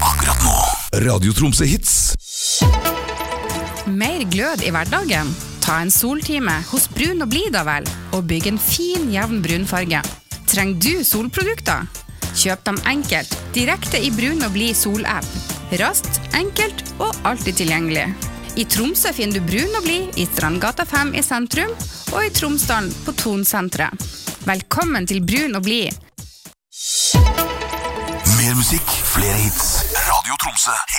akkurat nå. Radio Tromsø Hits. Mer glød i hverdagen? Ta en soltime hos Brun og Blid da vel, og bygg en fin, jevn brunfarge. Trenger du solprodukter? Kjøp dem enkelt, direkte i Brun og Blid sol-app. Raskt, enkelt og alltid tilgjengelig. I Tromsø finner du Brun og Blid i Strandgata 5 i sentrum, og i Tromsdalen på Tonsenteret. Velkommen til Brun og Blid. Mer musikk, flere hits. Radio Tromsø